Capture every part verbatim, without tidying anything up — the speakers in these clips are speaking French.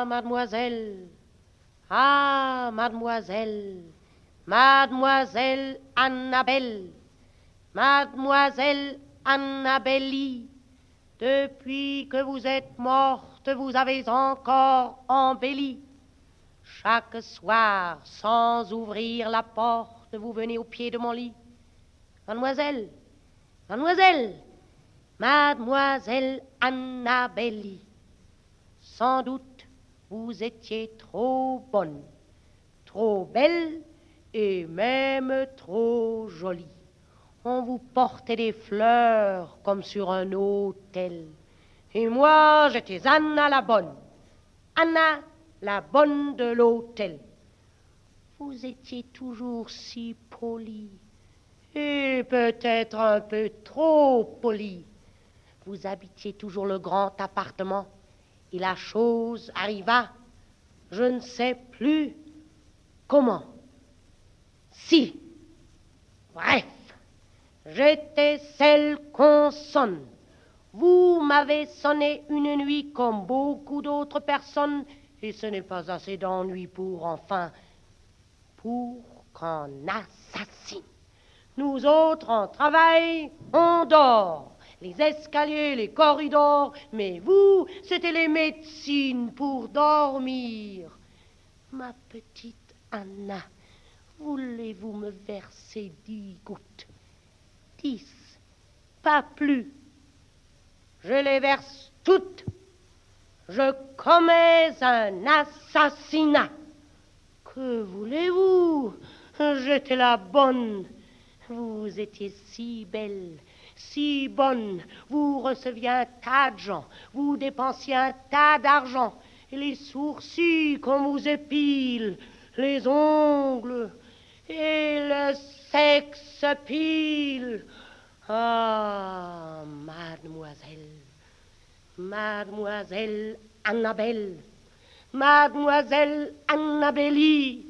mademoiselle, ah, mademoiselle, mademoiselle Annabelle, mademoiselle Annabellie, depuis que vous êtes morte, vous avez encore embelli. Chaque soir, sans ouvrir la porte, vous venez au pied de mon lit. Mademoiselle, mademoiselle, mademoiselle Annabellie, sans doute vous étiez trop bonne, trop belle et même trop jolie. On vous portait des fleurs comme sur un autel. Et moi, j'étais Anna la bonne, Anna la bonne de l'hôtel. Vous étiez toujours si polie, et peut-être un peu trop polie. Vous habitiez toujours le grand appartement, et la chose arriva, je ne sais plus comment. Si, bref, j'étais celle qu'on sonne. Vous m'avez sonné une nuit comme beaucoup d'autres personnes, et ce n'est pas assez d'ennui pour, enfin, pour qu'on assassine. Nous autres, on travaille, on dort. Les escaliers, les corridors, mais vous, c'était les médecines pour dormir. Ma petite Anna, voulez-vous me verser dix gouttes? Dix, pas plus. Je les verse toutes. Je commets un assassinat. Que voulez-vous? J'étais la bonne. Vous étiez si belle, si bonne. Vous receviez un tas de gens. Vous dépensiez un tas d'argent. Et les sourcils qu'on vous épile, les ongles et le sexe pile. Ah, mademoiselle, mademoiselle Annabelle, mademoiselle Annabellie,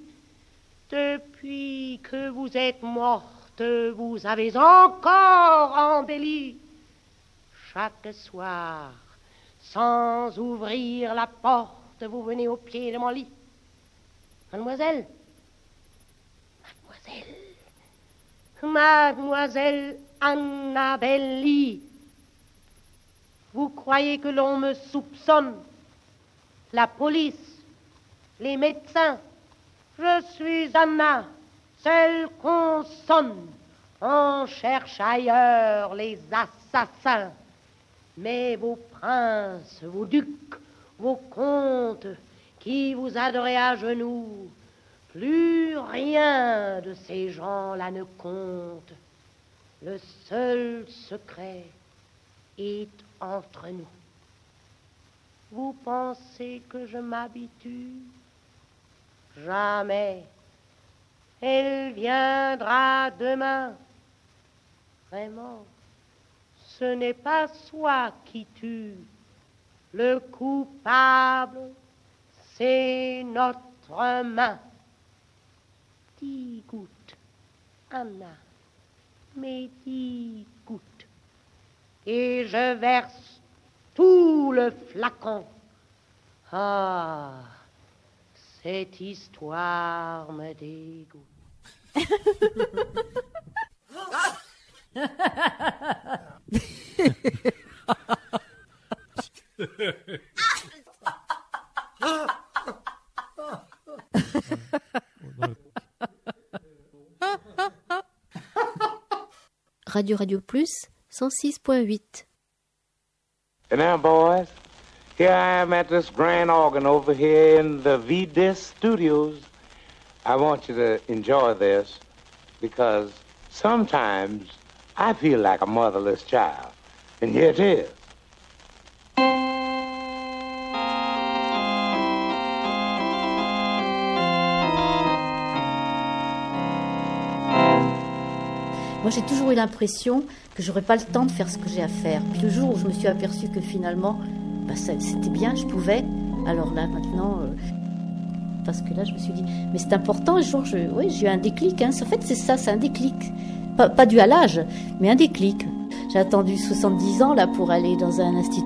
depuis que vous êtes morte, vous avez encore embelli. Chaque soir, sans ouvrir la porte, vous venez au pied de mon lit. Mademoiselle, mademoiselle, mademoiselle Annabellie, vous croyez que l'on me soupçonne? La police, les médecins, je suis Anna, celle qu'on sonne. On cherche ailleurs les assassins. Mais vos princes, vos ducs, vos comtes, qui vous adoraient à genoux, plus rien de ces gens-là ne compte. Le seul secret est entre nous. Vous pensez que je m'habitue? Jamais. Elle viendra demain. Vraiment, ce n'est pas soi qui tue. Le coupable, c'est notre main. Dix gouttes, Anna, mais dix gouttes. Et je verse tout le flacon. Ah, cette histoire me dégoûte. Radio Radio Plus, cent six point huit. And now, boys, here I am at this grand organ over here in the V-Disc Studios. I want you to enjoy this because sometimes I feel like a motherless child. And here it is. Moi, j'ai toujours eu l'impression que j'aurais pas le temps de faire ce que j'ai à faire. Puis le jour où je me suis aperçue que finalement, bah, ça, c'était bien, je pouvais. Alors là, maintenant, euh, parce que là, je me suis dit, mais c'est important. Un jour, je, oui, j'ai eu un déclic. Hein. En fait, c'est ça, c'est un déclic. Pas, pas dû à l'âge, mais un déclic. J'ai attendu soixante-dix ans là pour aller dans un institut